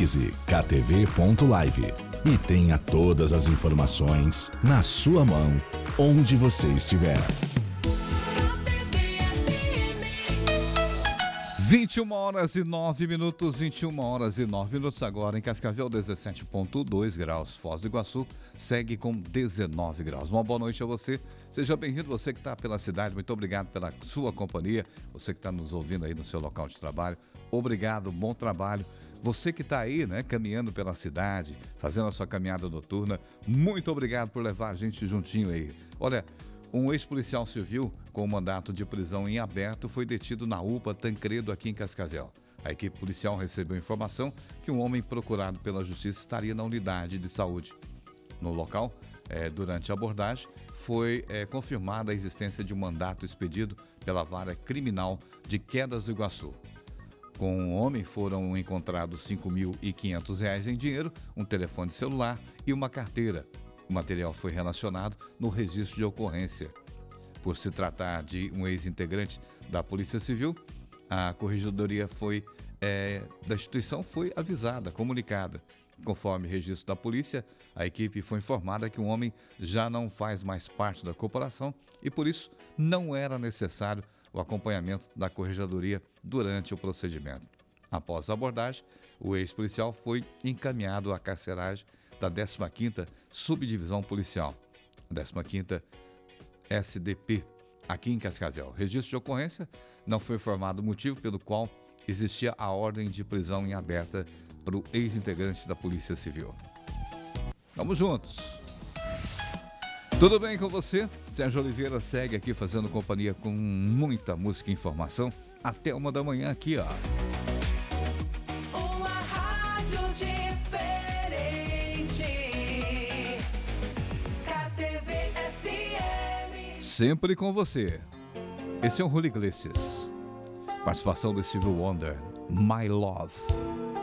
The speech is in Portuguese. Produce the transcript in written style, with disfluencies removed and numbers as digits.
Sintonize ktv.live e tenha todas as informações na sua mão, onde você estiver. 21 horas e 9 minutos, 21 horas e 9 minutos agora em Cascavel, 17,2 graus. Foz do Iguaçu segue com 19 graus. Uma boa noite a você. Seja bem-vindo, você que está pela cidade. Muito obrigado pela sua companhia. Você que está nos ouvindo aí no seu local de trabalho. Obrigado, bom trabalho. Você que está aí, né, caminhando pela cidade, fazendo a sua caminhada noturna. Muito obrigado por levar a gente juntinho aí. Olha, um ex-policial civil com mandato de prisão em aberto foi detido na UPA Tancredo, aqui em Cascavel. A equipe policial recebeu informação que um homem procurado pela justiça estaria na unidade de saúde. No local, durante a abordagem, foi confirmada a existência de um mandato expedido pela Vara Criminal de Quedas do Iguaçu. Com o homem foram encontrados R$ 5.500 em dinheiro, um telefone celular e uma carteira. O material foi relacionado no registro de ocorrência. Por se tratar de um ex-integrante da Polícia Civil, a corregedoria da instituição foi avisada, comunicada. Conforme registro da polícia, a equipe foi informada que o homem já não faz mais parte da corporação e, por isso, não era necessário o acompanhamento da corregedoria durante o procedimento. Após a abordagem, o ex-policial foi encaminhado à carceragem da 15ª Subdivisão Policial, 15ª SDP, aqui em Cascavel. Registro de ocorrência, não foi informado o motivo pelo qual existia a ordem de prisão em aberta para o ex-integrante da Polícia Civil. Vamos juntos. Tudo bem com você? Sérgio Oliveira segue aqui fazendo companhia com muita música e informação até 1 da manhã aqui, ó. Uma rádio diferente. KTV FM. Sempre com você. Esse é o Julio Iglesias. Participação do Stevie Wonder, My Love.